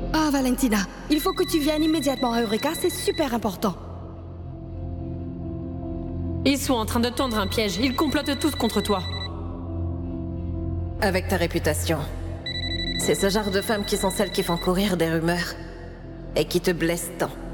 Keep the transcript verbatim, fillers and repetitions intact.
Ah, Valentina, il faut que tu viennes immédiatement à Eureka, c'est super important. Ils sont en train de tendre un piège, ils complotent tous contre toi. Avec ta réputation, c'est ce genre de femmes qui sont celles qui font courir des rumeurs et qui te blessent tant.